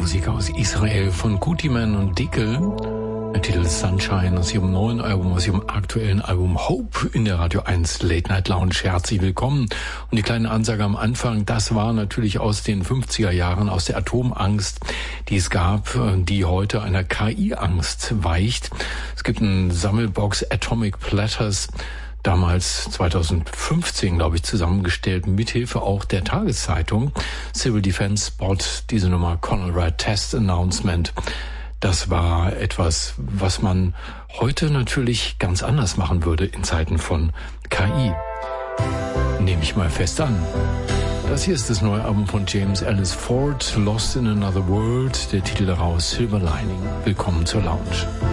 Musik aus Israel von Kutiman und Dickel. Der Titel Sunshine aus ihrem neuen Album, aus ihrem aktuellen Album Hope in der Radio 1 Late Night Lounge. Herzlich willkommen. Und die kleine Ansage am Anfang, das war natürlich aus den 50er Jahren, aus der Atomangst, die es gab, die heute einer KI-Angst weicht. Es gibt eine Sammelbox Atomic Platters, damals 2015, glaube ich, zusammengestellt, mithilfe auch der Tageszeitung. Civil Defense Spot, diese Nummer Conrad Test Announcement. Das war etwas, was man heute natürlich ganz anders machen würde in Zeiten von KI. Nehme ich mal fest an. Das hier ist das neue Album von James Ellis Ford, Lost in Another World, der Titel daraus Silver Lining. Willkommen zur Lounge.